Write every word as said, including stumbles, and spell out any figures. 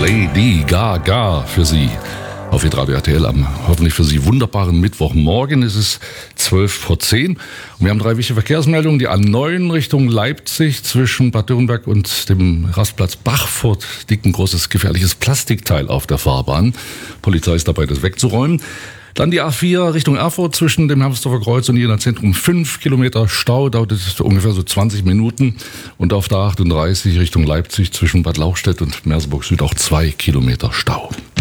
Lady Gaga für Sie auf Hitradio R T L am hoffentlich für Sie wunderbaren Mittwochmorgen. Es ist zwölf vor zehn und wir haben drei wichtige Verkehrsmeldungen. Die A neun Richtung Leipzig zwischen Bad Dürrenberg und dem Rastplatz Bachfurt liegt ein großes gefährliches Plastikteil auf der Fahrbahn. Polizei ist dabei, das wegzuräumen. Dann die A vier Richtung Erfurt zwischen dem Hermsdorfer Kreuz und Jena Zentrum. Fünf Kilometer Stau, dauert es ungefähr so zwanzig Minuten. Und auf der achtunddreißig Richtung Leipzig zwischen Bad Lauchstädt und Merseburg Süd auch zwei Kilometer Stau.